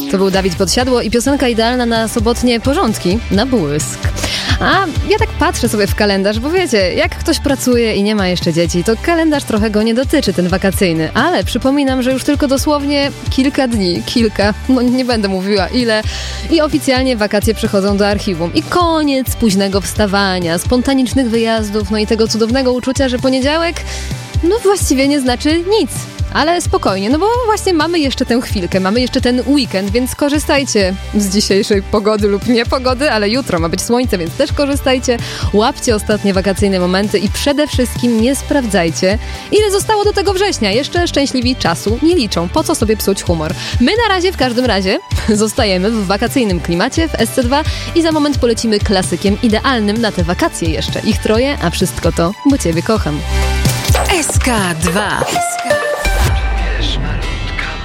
To był Dawid Podsiadło i piosenka idealna na sobotnie porządki na błysk. A ja tak patrzę sobie w kalendarz, bo wiecie, jak ktoś pracuje i nie ma jeszcze dzieci, to kalendarz trochę go nie dotyczy, ten wakacyjny. Ale przypominam, że już tylko dosłownie kilka dni, no nie będę mówiła ile, i oficjalnie wakacje przychodzą do archiwum. I koniec późnego wstawania, spontanicznych wyjazdów, no i tego cudownego uczucia, że poniedziałek, no właściwie nie znaczy nic. Ale spokojnie, no bo właśnie mamy jeszcze tę chwilkę, mamy jeszcze ten weekend, więc korzystajcie z dzisiejszej pogody lub niepogody, ale jutro ma być słońce, więc też korzystajcie, łapcie ostatnie wakacyjne momenty i przede wszystkim nie sprawdzajcie, ile zostało do tego września. Jeszcze szczęśliwi czasu nie liczą, po co sobie psuć humor. My na razie w każdym razie zostajemy w wakacyjnym klimacie w SC2 i za moment polecimy klasykiem idealnym na te wakacje jeszcze. Ich troje, a wszystko to, bo Ciebie kocham. SK2.